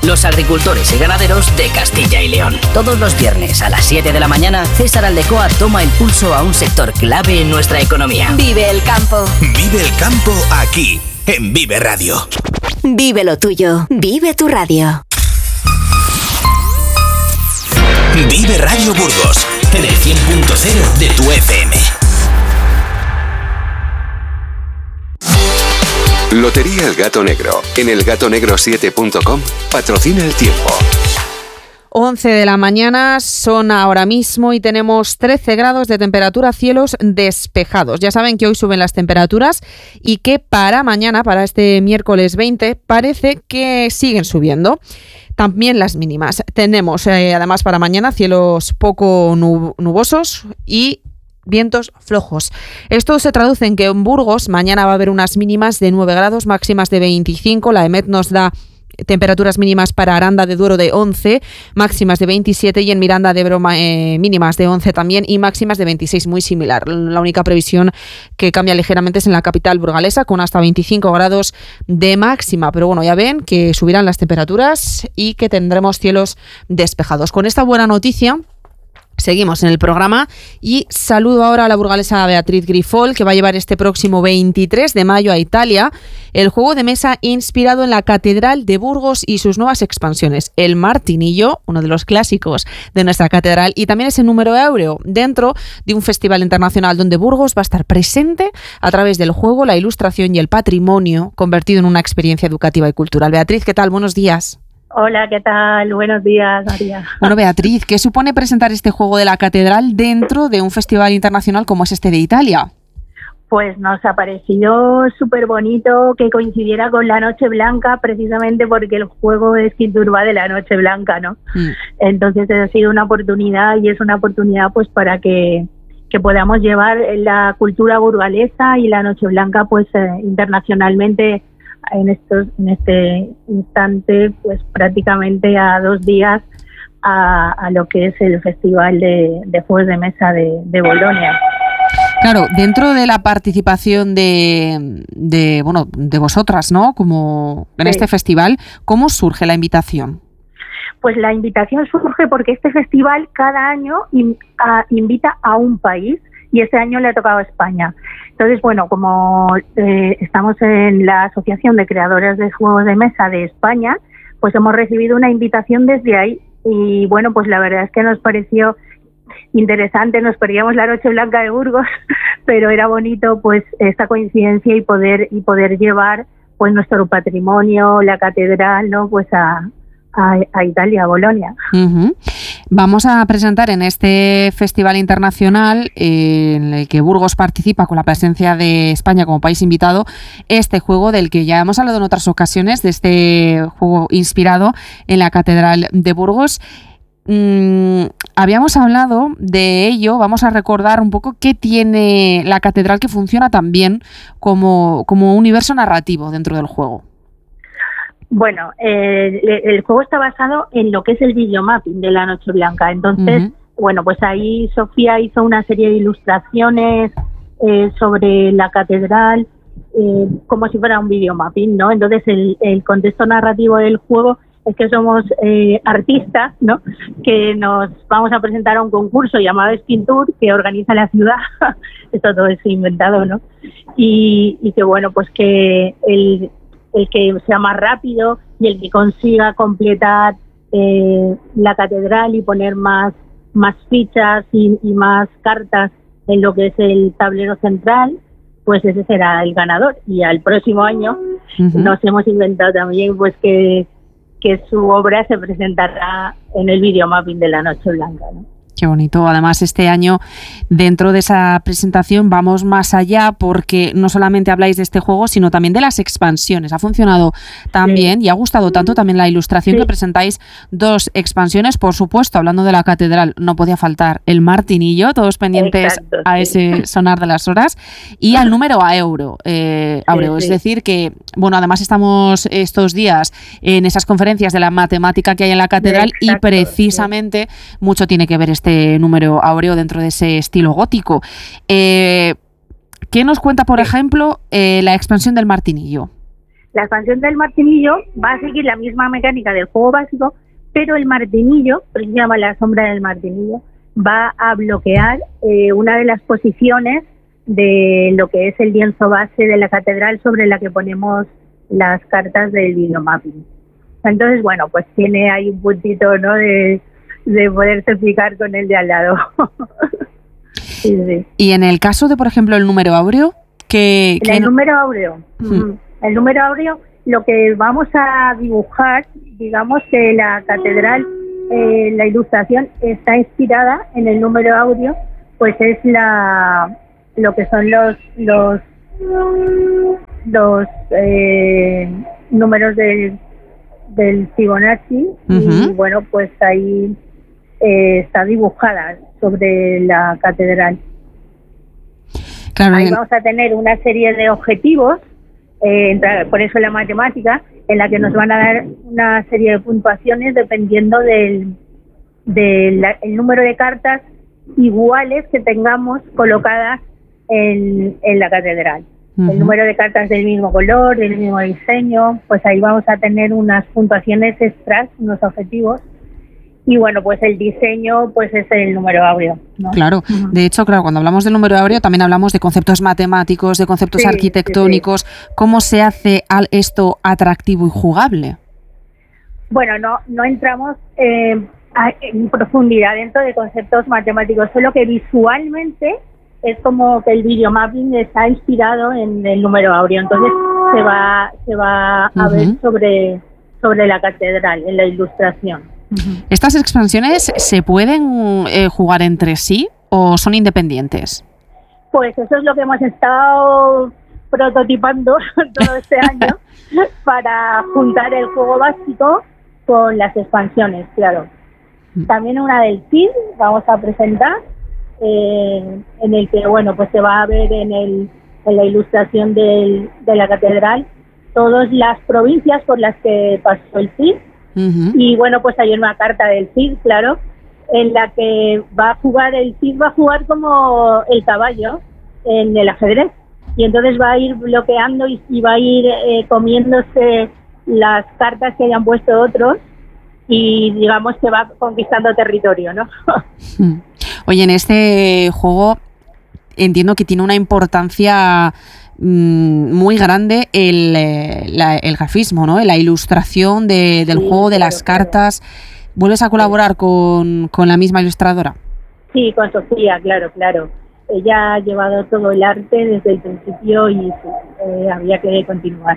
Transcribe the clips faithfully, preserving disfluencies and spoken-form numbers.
los agricultores y ganaderos de Castilla y León. Todos los viernes a las siete de la mañana, César Aldecoa toma el pulso a un sector clave en nuestra economía. Vive el campo. Vive el campo aquí, en Vive Radio. Vive lo tuyo. Vive tu radio. Vive Radio Burgos, en el cien punto cero de tu F M. Lotería El Gato Negro, en el gato negro siete punto com, patrocina el tiempo. once de la mañana son ahora mismo y tenemos trece grados de temperatura, cielos despejados. Ya saben que hoy suben las temperaturas y que para mañana, para este miércoles veinte, parece que siguen subiendo. También las mínimas. Tenemos eh, además para mañana cielos poco nub- nubosos y vientos flojos. Esto se traduce en que en Burgos mañana va a haber unas mínimas de nueve grados, máximas de veinticinco. La EMET nos da temperaturas mínimas para Aranda de Duero de once, máximas de veintisiete, y en Miranda de Ebro eh, mínimas de once también y máximas de veintiséis, muy similar. La única previsión que cambia ligeramente es en la capital burgalesa, con hasta veinticinco grados de máxima. Pero bueno, ya ven que subirán las temperaturas y que tendremos cielos despejados. Con esta buena noticia seguimos en el programa y saludo ahora a la burgalesa Beatriz Grifol, que va a llevar este próximo veintitrés de mayo a Italia el juego de mesa inspirado en la Catedral de Burgos y sus nuevas expansiones, el Martinillo, uno de los clásicos de nuestra catedral, y también ese número áureo dentro de un festival internacional donde Burgos va a estar presente a través del juego, la ilustración y el patrimonio convertido en una experiencia educativa y cultural. Beatriz, ¿qué tal? Buenos días. Hola, ¿qué tal? Buenos días, María. Bueno, Beatriz, ¿qué supone presentar este juego de la catedral dentro de un festival internacional como es este de Italia? Pues nos ha parecido súper bonito que coincidiera con la Noche Blanca, precisamente porque el juego es Quintur va de la Noche Blanca, ¿no? Mm. Entonces ha sido una oportunidad y es una oportunidad pues para que, que podamos llevar la cultura burgalesa y la Noche Blanca pues eh, internacionalmente en estos en este instante, pues prácticamente a dos días a, a lo que es el Festival de, de Juegos de Mesa de, de Bolonia. Claro, dentro de la participación de, de bueno de vosotras, ¿no? Como en sí. este festival, ¿cómo surge la invitación? Pues la invitación surge porque este festival cada año in, a, invita a un país y este año le ha tocado a España. Entonces, bueno, como eh, estamos en la Asociación de Creadores de Juegos de Mesa de España, pues hemos recibido una invitación desde ahí y bueno, pues la verdad es que nos pareció interesante. Nos perdíamos la Noche Blanca de Burgos, pero era bonito pues esta coincidencia y poder y poder llevar pues nuestro patrimonio, la catedral, ¿no? Pues a A, a Italia, a Bolonia. Uh-huh. Vamos a presentar en este festival internacional eh, en el que Burgos participa con la presencia de España como país invitado, este juego del que ya hemos hablado en otras ocasiones, de este juego inspirado en la Catedral de Burgos. Mm, habíamos hablado de ello, vamos a recordar un poco qué tiene la catedral que funciona también como, como universo narrativo dentro del juego. Bueno, eh, el juego está basado en lo que es el videomapping de la Noche Blanca. Entonces, uh-huh. bueno, pues ahí Sofía hizo una serie de ilustraciones eh, sobre la catedral, eh, como si fuera un videomapping, ¿no? Entonces, el, el contexto narrativo del juego es que somos eh, artistas, ¿no? Que nos vamos a presentar a un concurso llamado Spintour que organiza la ciudad. Esto todo es inventado, ¿no? Y, y que, bueno, pues que el... el que sea más rápido y el que consiga completar eh, la catedral y poner más más fichas y, y más cartas en lo que es el tablero central, pues ese será el ganador. Y al próximo año uh-huh. nos hemos inventado también pues que, que su obra se presentará en el videomapping de la Noche Blanca, ¿no? Qué bonito. Además, este año, dentro de esa presentación, vamos más allá porque no solamente habláis de este juego, sino también de las expansiones. Ha funcionado también sí. y ha gustado tanto también la ilustración sí. que presentáis dos expansiones. Por supuesto, hablando de la catedral, no podía faltar el Martinillo, todos pendientes Exacto, a sí. ese sonar de las horas, y al número a euro, eh, áureo. Sí, sí. Es decir que, bueno, además estamos estos días en esas conferencias de la matemática que hay en la catedral Exacto, y precisamente sí. mucho tiene que ver este número áureo dentro de ese estilo gótico. Eh, ¿Qué nos cuenta, por ejemplo, eh, la expansión del Martinillo? La expansión del martinillo va a seguir la misma mecánica del juego básico, pero el martinillo, por eso se llama la sombra del martinillo, va a bloquear eh, una de las posiciones de lo que es el lienzo base de la catedral sobre la que ponemos las cartas del videomapping. Entonces, bueno, pues tiene ahí un puntito, ¿no?, de, de poderse picar con el de al lado. Sí, sí. Y en el caso de, por ejemplo, el número áureo, que... En el número áureo, hmm. el número áureo, lo que vamos a dibujar, digamos que la catedral, eh, la ilustración está inspirada en el número áureo, pues es la lo que son los los los eh, números del del Fibonacci, uh-huh. y bueno, pues ahí eh, está dibujada sobre la catedral. Claro, ahí bien. Vamos a tener una serie de objetivos, eh, por eso la matemática, en la que nos van a dar una serie de puntuaciones dependiendo del, del el número de cartas iguales que tengamos colocadas en, en la catedral. Uh-huh. El número de cartas del mismo color, del mismo diseño, pues ahí vamos a tener unas puntuaciones extras, unos objetivos. Y bueno, pues el diseño pues es el número áureo, ¿no? Claro, uh-huh. De hecho, claro, cuando hablamos del número áureo también hablamos de conceptos matemáticos, de conceptos sí, arquitectónicos. Sí, sí. ¿Cómo se hace esto atractivo y jugable? Bueno, no, no entramos eh, a, en profundidad dentro de conceptos matemáticos, solo que visualmente es como que el videomapping está inspirado en el número áureo, entonces se va, se va a uh-huh. ver sobre, sobre la catedral, en la ilustración. Uh-huh. ¿Estas expansiones se pueden eh, jugar entre sí o son independientes? Pues eso es lo que hemos estado prototipando todo este año para juntar el juego básico con las expansiones, claro. Uh-huh. También una del C I D vamos a presentar, eh, en el que, bueno, pues se va a ver en, el, en la ilustración del, de la catedral todas las provincias por las que pasó el C I D. Uh-huh. Y bueno, pues hay una carta del C I D, claro, en la que va a jugar el C I D, va a jugar como el caballo en el ajedrez, y entonces va a ir bloqueando y, y va a ir eh, comiéndose las cartas que hayan puesto otros, y digamos que va conquistando territorio, ¿no? Oye, en este juego entiendo que tiene una importancia muy grande el, la, el grafismo, ¿no? La ilustración de, del sí, juego, de claro, las cartas. Claro. ¿Vuelves a colaborar con, con la misma ilustradora? Sí, con Sofía, claro, claro. Ella ha llevado todo el arte desde el principio y eh, había que continuar.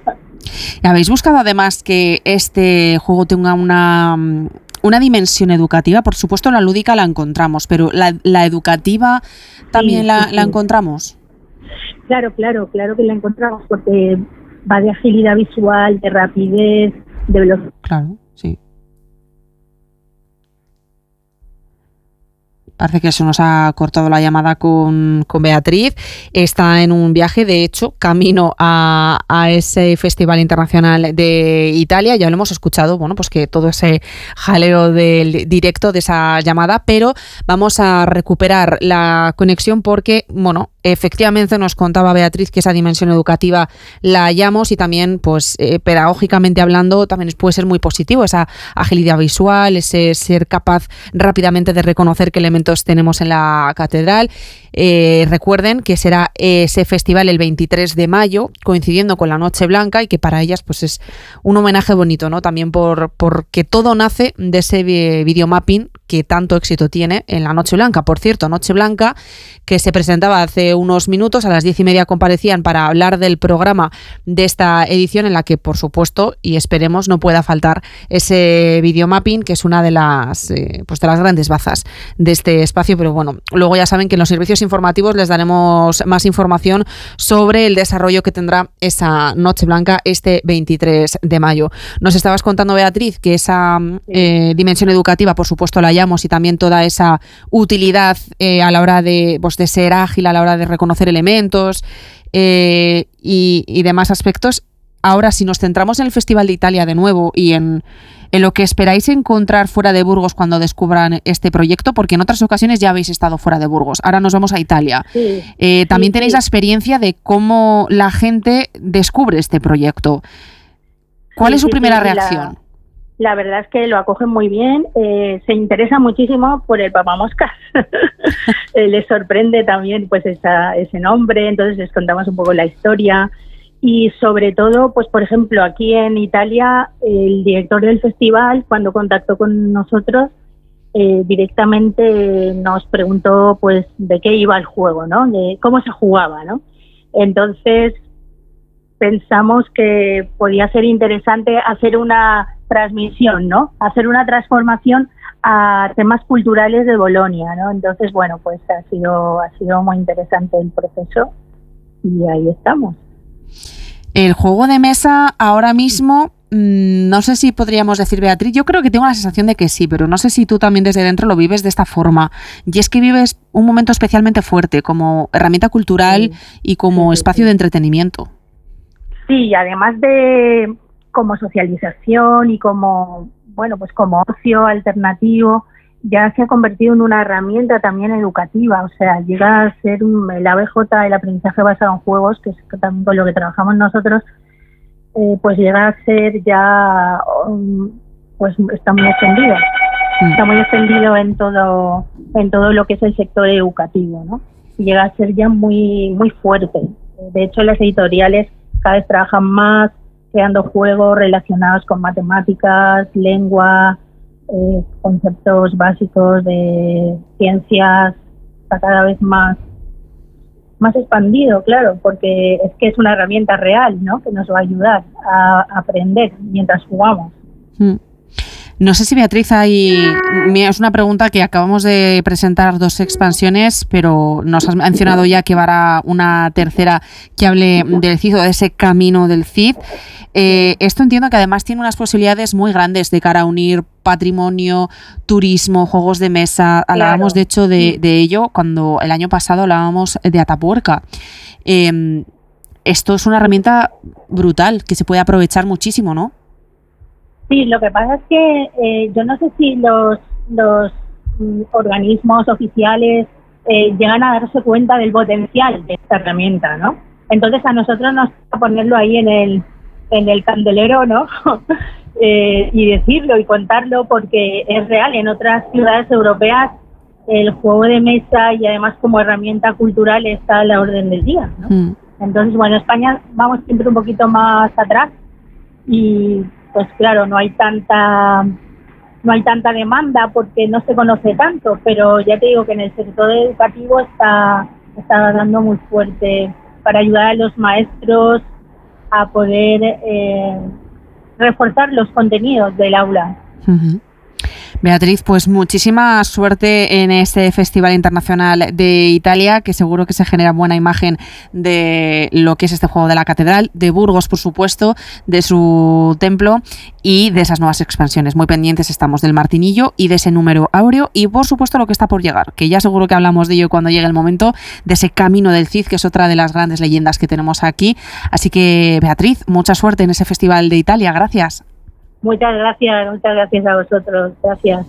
¿Habéis buscado además que este juego tenga una, una dimensión educativa? Por supuesto, la lúdica la encontramos, pero la, la educativa también sí, la, sí, la sí. encontramos. Claro, claro, claro que la encontramos porque va de agilidad visual, de rapidez, de velocidad. Claro, sí. Parece que se nos ha cortado la llamada con, con Beatriz. Está en un viaje, de hecho, camino a, a ese Festival Internacional de Italia. Ya lo hemos escuchado, bueno, pues que todo ese jaleo del directo de esa llamada, pero vamos a recuperar la conexión porque, bueno, efectivamente nos contaba Beatriz que esa dimensión educativa la hallamos y también, pues, eh, pedagógicamente hablando, también puede ser muy positivo esa agilidad visual, ese ser capaz rápidamente de reconocer qué elementos tenemos en la catedral. Eh, recuerden que será ese festival el veintitrés de mayo, coincidiendo con la Noche Blanca, y que para ellas pues es un homenaje bonito, ¿no? También por porque todo nace de ese videomapping que tanto éxito tiene en la Noche Blanca. Por cierto, Noche Blanca que se presentaba hace unos minutos, a las diez y media comparecían para hablar del programa de esta edición, en la que por supuesto y esperemos no pueda faltar ese videomapping, que es una de las eh, pues de las grandes bazas de este espacio. Pero bueno, luego ya saben que en los servicios informativos les daremos más información sobre el desarrollo que tendrá esa Noche Blanca este veintitrés de mayo. Nos estabas contando, Beatriz, que esa eh, dimensión educativa, por supuesto, la hallamos, y también toda esa utilidad eh, a la hora de, pues, de ser ágil, a la hora de reconocer elementos eh, y, y demás aspectos. ahora si nos centramos en el Festival de Italia de nuevo y en, en lo que esperáis encontrar fuera de Burgos cuando descubran este proyecto, porque en otras ocasiones ya habéis estado fuera de Burgos, ahora nos vamos a Italia. Sí, eh, también sí, tenéis sí. la experiencia de cómo la gente descubre este proyecto. ¿Cuál Sí, es su sí, primera sí, la- reacción? La verdad es que lo acogen muy bien, eh, se interesa muchísimo por el papamoscas. eh, les sorprende también pues esa, ese nombre, entonces les contamos un poco la historia y sobre todo, pues por ejemplo, aquí en Italia, el director del festival, cuando contactó con nosotros, eh, directamente nos preguntó pues de qué iba el juego, ¿no? De cómo se jugaba, ¿no? Entonces pensamos que podía ser interesante hacer una transmisión, ¿no? Hacer una transformación a temas culturales de Bolonia, ¿no? Entonces, bueno, pues ha sido ha sido muy interesante el proceso y ahí estamos. El juego de mesa ahora mismo, mmm, no sé si podríamos decir, Beatriz, yo creo que tengo la sensación de que sí, pero no sé si tú también desde dentro lo vives de esta forma. Y es que vives un momento especialmente fuerte como herramienta cultural Sí. y como Sí, sí, espacio sí. de entretenimiento. Sí, y además de como socialización y como, bueno, pues como ocio alternativo, ya se ha convertido en una herramienta también educativa, o sea, llega a ser un, el A B J, el aprendizaje basado en juegos, que es también con lo que trabajamos nosotros, eh, pues llega a ser ya, um, pues está muy extendido, Mm. está muy extendido en todo, en todo lo que es el sector educativo, ¿no? Y llega a ser ya muy, muy fuerte. De hecho, las editoriales cada vez trabajan más creando juegos relacionados con matemáticas, lengua, eh, conceptos básicos de ciencias, está cada vez más más expandido, claro, porque es que es una herramienta real, ¿no? Que nos va a ayudar a aprender mientras jugamos. Mm. No sé si, Beatriz, hay... es una pregunta que acabamos de presentar dos expansiones, pero nos has mencionado ya que habrá una tercera que hable del Cid o de ese camino del Cid. Eh, esto entiendo que además tiene unas posibilidades muy grandes de cara a unir patrimonio, turismo, juegos de mesa. Hablábamos, Claro. de hecho, de, de ello cuando el año pasado hablábamos de Atapuerca. Eh, esto es una herramienta brutal que se puede aprovechar muchísimo, ¿no? Sí, lo que pasa es que eh, yo no sé si los, los mm, organismos oficiales eh, llegan a darse cuenta del potencial de esta herramienta, ¿no? Entonces a nosotros nos toca ponerlo ahí en el, en el candelero, ¿no? eh, y decirlo y contarlo porque es real. En otras ciudades europeas el juego de mesa y además como herramienta cultural está a la orden del día, ¿no? Mm. Entonces, bueno, en España vamos siempre un poquito más atrás y pues claro, no hay tanta no hay tanta demanda porque no se conoce tanto, pero ya te digo que en el sector educativo está, está dando muy fuerte para ayudar a los maestros a poder eh, reforzar los contenidos del aula. Uh-huh. Beatriz, pues muchísima suerte en este Festival Internacional de Italia, que seguro que se genera buena imagen de lo que es este juego de la catedral, de Burgos, por supuesto, de su templo y de esas nuevas expansiones. Muy pendientes estamos del Martinillo y de ese número áureo y, por supuesto, lo que está por llegar, que ya seguro que hablamos de ello cuando llegue el momento, de ese Camino del Cid, que es otra de las grandes leyendas que tenemos aquí. Así que, Beatriz, mucha suerte en ese Festival de Italia. Gracias. Muchas gracias, muchas gracias a vosotros. Gracias.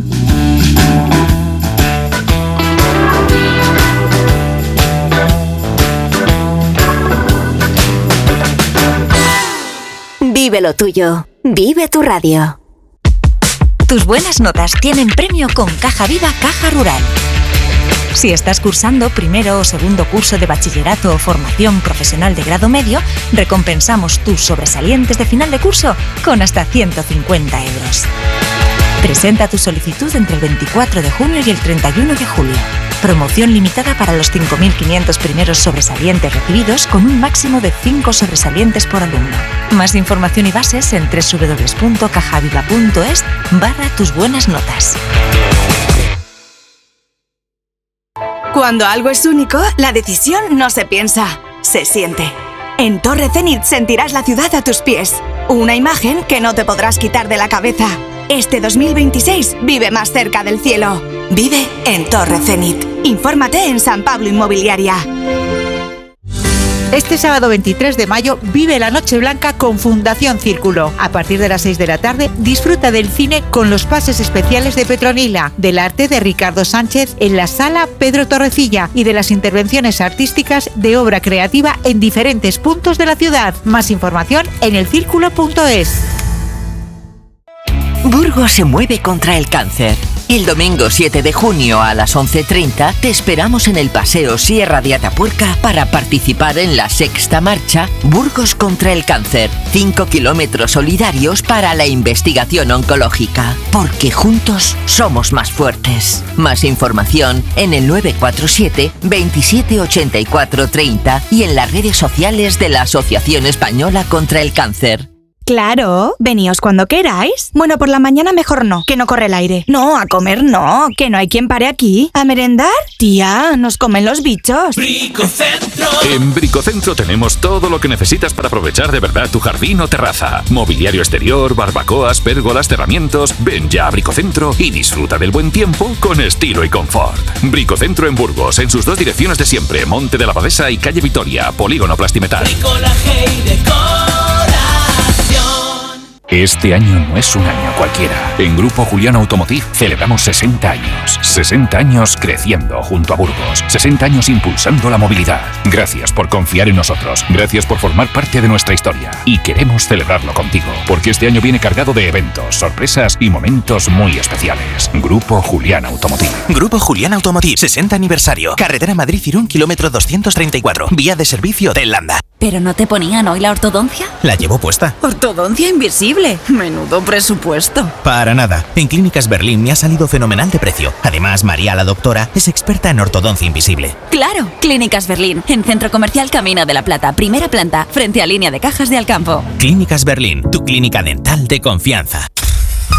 Vive lo tuyo. Vive tu radio. Tus buenas notas tienen premio con Caja Viva Caja Rural. Si estás cursando primero o segundo curso de bachillerato o formación profesional de grado medio, recompensamos tus sobresalientes de final de curso con hasta ciento cincuenta euros. Presenta tu solicitud entre el veinticuatro de junio y el treinta y uno de julio. Promoción limitada para los cinco mil quinientos primeros sobresalientes recibidos con un máximo de cinco sobresalientes por alumno. Más información y bases en doble u doble u doble u punto cajaviva punto es barra tus buenas notas. Cuando algo es único, la decisión no se piensa, se siente. En Torre Zenit sentirás la ciudad a tus pies. Una imagen que no te podrás quitar de la cabeza. Este dos mil veintiséis vive más cerca del cielo. Vive en Torre Zenit. Infórmate en San Pablo Inmobiliaria. Este sábado veintitrés de mayo vive la Noche Blanca con Fundación Círculo. A partir de las seis de la tarde disfruta del cine con los pases especiales de Petronila, del arte de Ricardo Sánchez en la Sala Pedro Torrecilla y de las intervenciones artísticas de obra creativa en diferentes puntos de la ciudad. Más información en el círculo punto es. Burgos se mueve contra el cáncer. El domingo siete de junio a las once treinta te esperamos en el Paseo Sierra de Atapuerca para participar en la sexta marcha Burgos contra el cáncer. Cinco kilómetros solidarios para la investigación oncológica. Porque juntos somos más fuertes. Más información en el nueve cuatro siete, veintisiete ochenta y cuatro treinta y en las redes sociales de la Asociación Española contra el Cáncer. Claro, veníos cuando queráis. Bueno, por la mañana mejor no, que no corre el aire. No, a comer no, que no hay quien pare aquí. ¿A merendar? Tía, nos comen los bichos. Bricocentro. En Bricocentro tenemos todo lo que necesitas para aprovechar de verdad tu jardín o terraza. Mobiliario exterior, barbacoas, pérgolas, cerramientos. Ven ya a Bricocentro y disfruta del buen tiempo con estilo y confort. Bricocentro en Burgos, en sus dos direcciones de siempre, Monte de la Abadesa y Calle Vitoria, Polígono Plastimetal. Bricolaje y decoración. Este año no es un año cualquiera. En Grupo Julián Automotive celebramos sesenta años. sesenta años creciendo junto a Burgos. sesenta años impulsando la movilidad. Gracias por confiar en nosotros. Gracias por formar parte de nuestra historia. Y queremos celebrarlo contigo, porque este año viene cargado de eventos, sorpresas y momentos muy especiales. Grupo Julián Automotive. Grupo Julián Automotive, sesenta aniversario. Carretera Madrid-Irún, kilómetro doscientos treinta y cuatro. Vía de servicio de Landa. ¿Pero no te ponían hoy la ortodoncia? La llevo puesta. Ortodoncia invisible. Menudo presupuesto. Para nada. En Clínicas Berlín me ha salido fenomenal de precio. Además, María, la doctora, es experta en ortodoncia invisible. Claro. Clínicas Berlín, en Centro Comercial Camino de la Plata, primera planta, frente a línea de cajas de Alcampo. Clínicas Berlín, tu clínica dental de confianza.